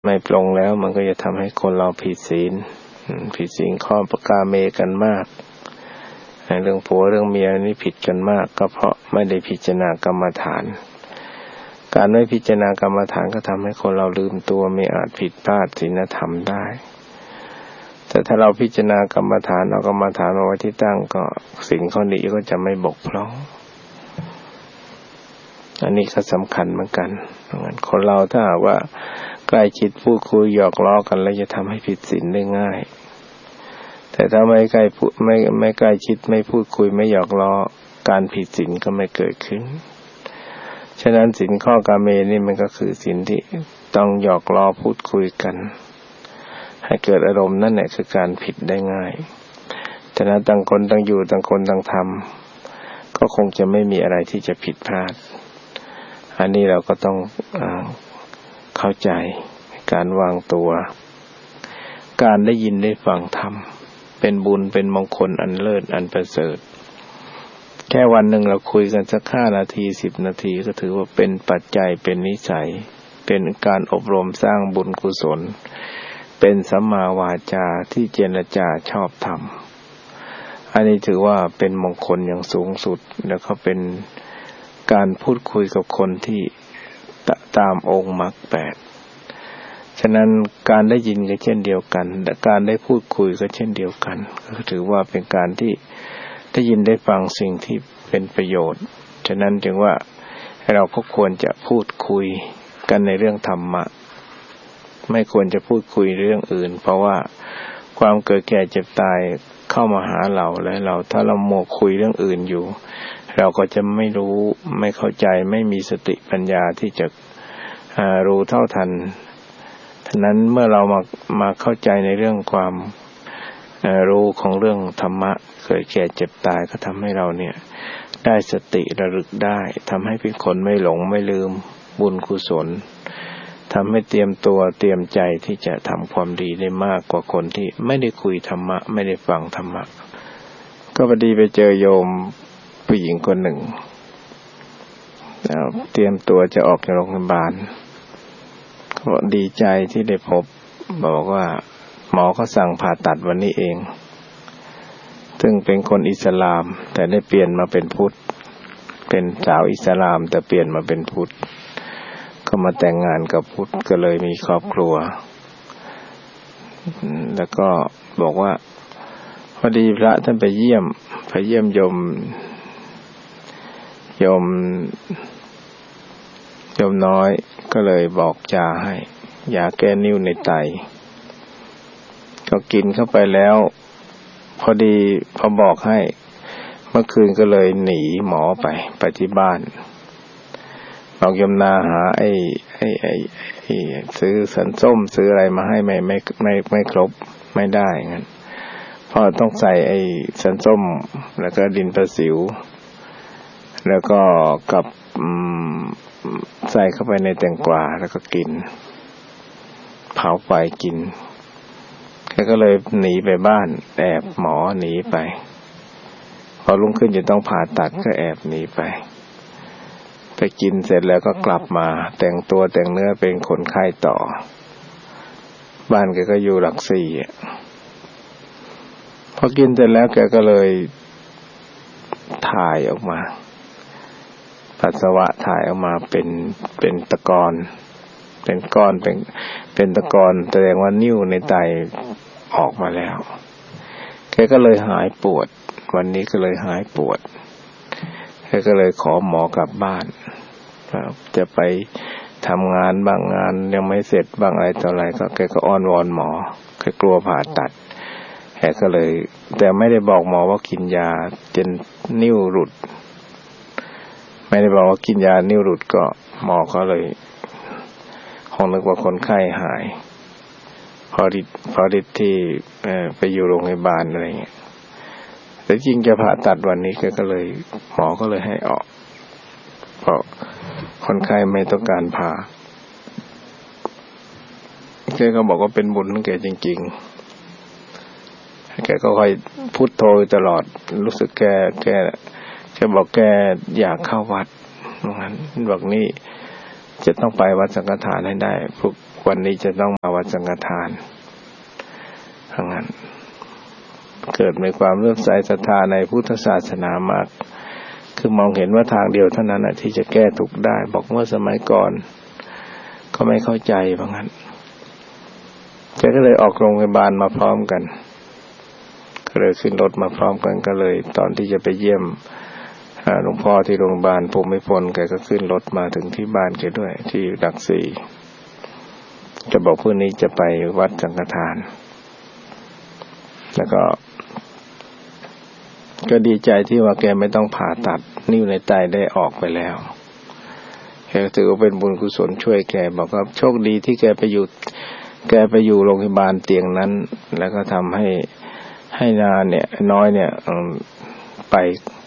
ไม่ปลงแล้วมันก็จะทำให้คนเราผิดศีลข้อประกาเมกันมากเรื่องผัวเรื่องเมียนี่ผิดกันมากก็เพราะไม่ได้พิจารณากรรมฐานการไม่พิจารณากรรมฐานก็ทำให้คนเราลืมตัวไม่อาจผิดพลาดศีลธรรมได้แต่ถ้าเราพิจารณากรรมฐานเอากรรมฐานมาไว้ที่ตั้งก็สิ่งข้อนี้ก็จะไม่บกพร่องอันนี้ก็สำคัญเหมือนกันคนเราถ้าหากว่าใกล้ชิดพูดคุยหยอกล้อกันแล้วจะทำให้ผิดศีลได้ง่ายแต่ถ้าไม่ใกล้ชิดไม่พูดคุยไม่หยอกล้อการผิดศีลก็ไม่เกิดขึ้นฉะนั้นศีลข้อกาเมนี่มันก็คือศีลที่ต้องหยอกล้อพูดคุยกันให้เกิดอารมณ์นั่นแหละคือการผิดได้ง่ายฉะนั้นต่างคนต่างอยู่ต่างคนต่างทำก็คงจะไม่มีอะไรที่จะผิดพลาดอันนี้เราก็ต้องเข้าใจการวางตัวการได้ยินได้ฟังธรรมเป็นบุญเป็นมงคลอันเลิศอันประเสริฐแค่วันหนึ่งเราคุยกันสัก5 นาที10 นาทีก็ถือว่าเป็นปัจจัยเป็นนิสัยเป็นการอบรมสร้างบุญกุศลเป็นสัมมาวาจาที่เจรจาชอบธรรมอันนี้ถือว่าเป็นมงคลอย่างสูงสุดแล้วก็เป็นการพูดคุยกับคนที่ตามองค์มรรค8ฉะนั้นการได้ยินก็เช่นเดียวกันและการได้พูดคุยก็เช่นเดียวกันก็ถือว่าเป็นการที่ได้ยินได้ฟังสิ่งที่เป็นประโยชน์ฉะนั้นจึงว่าเราก็ควรจะพูดคุยกันในเรื่องธรรมะไม่ควรจะพูดคุยเรื่องอื่นเพราะว่าความเกิดแก่เจ็บตายเข้ามาหาเราและเราถ้าเราโมคุยเรื่องอื่นอยู่เราก็จะไม่รู้ไม่เข้าใจไม่มีสติปัญญาที่จะรู้เท่าทันฉะนั้นเมื่อเรามาเข้าใจในเรื่องความรู้ของเรื่องธรรมะเกิดแก่เจ็บตายก็ทำให้เราเนี่ยได้สติระลึกได้ทำให้เป็นคนไม่หลงไม่ลืมบุญกุศลทำให้เตรียมตัวเตรียมใจที่จะทำความดีได้มากกว่าคนที่ไม่ได้คุยธรรมะไม่ได้ฟังธรรมะก็พอดีไปเจอโยมผู้หญิงคนหนึ่งเตรียมตัวจะออกจากโรงพยาบาลก็ดีใจที่ได้พบบอกว่าหมอเขาสั่งผ่าตัดวันนี้เองซึ่งเป็นคนอิสลามแต่ได้เปลี่ยนมาเป็นพุทธเป็นสาวอิสลามแต่เปลี่ยนมาเป็นพุทธก็มาแต่งงานกับพุทธก็เลยมีครอบครัวแล้วก็บอกว่าพอดีพระท่านไปเยี่ยมโยมน้อยก็เลยบอกยาให้ยาแก้นิ่วในไตก็กินเข้าไปแล้วพอดีพอบอกให้เมื่อคืนก็เลยหนีหมอไปที่บ้านบอกยมนาหาไอ้ซื้อสันส้มซื้ออะไรมาให้ไม่ครบไม่ได้งั้นเพราะต้องใส่ไอ้สันส้มแล้วก็ดินประสิวแล้วก็กับใส่เข้าไปในแตงกวาแล้วก็กินเผาไฟกินแกก็เลยหนีไปบ้านแอบหมอหนีไปพอรุ่งขึ้นจะต้องผ่าตัดก็แอบหนีไปกินเสร็จแล้วก็กลับมาแต่งตัวแต่งเนื้อเป็นคนไข้ต่อบ้านแกก็อยู่หลักสี่พอกินเสร็จแล้วแกก็เลยถ่ายออกมาปัสสาวะถ่ายออกมาเป็นตะกอนเป็นก้อนเป็นตะกอนแสดงว่านิ่วในไตออกมาแล้วแกก็เลยหายปวดวันนี้ก็เลยหายปวดแกก็เลยขอหมอกลับบ้านจะไปทำงานบางงานยังไม่เสร็จบางอะไรต่ออะไรก็แกก็อ้อนวอนหมอแกกลัวผ่าตัดแกก็เลยแต่ไม่ได้บอกหมอว่ากินยาจนนิ่วหลุดไม่ได้บอกว่ากินยานิ่วหลุดก็หมอเขาเลยคงนึกว่าคนไข้หายพอดีที่ไปอยู่โรงพยาบาลอะไรเงี้ยแต่จริงจะผ่าตัดวันนี้ก็เลยหมอก็เลยให้ออกเพราะคนไข้ไม่ต้องการผ่าแกก็บอกว่าเป็นบุญของแกจริงๆแกก็คอยพุทโธตลอดรู้สึกแกบอกแกอยากเข้าวัดงั้นบอกนี่จะต้องไปวัดสังฆทานให้ได้พวกวันนี้จะต้องมาวัดสังฆทานทั้งนั้นเกิดมีความเลื่อมใสศรัทธาในพุทธศาสนามากคือมองเห็นว่าทางเดียวเท่านั้นที่จะแก้ทุกข์ได้บอกเมื่อสมัยก่อนเขาไม่เข้าใจว่างั้นแกก็เลยออกโรงพยาบาลมาพร้อมกันก็เลยขึ้นรถมาพร้อมกันก็เลยตอนที่จะไปเยี่ยมหลวงพ่อที่โรงพยาบาลภูมิพลแกก็ขึ้นรถมาถึงที่บ้านแกด้วยที่หลักสี่จะบอกพรุ่งนี้จะไปวัดสังฆทานแล้วก็ดีใจที่ว่าแกไม่ต้องผ่าตัดนิ้วในไตได้ออกไปแล้วแกถือว่าเป็นบุญกุศลช่วยแกบอกว่าโชคดีที่แกไปอยู่โรงพยาบาลเตียงนั้นแล้วก็ทำให้นาเนี่ยน้อยเนี่ยไป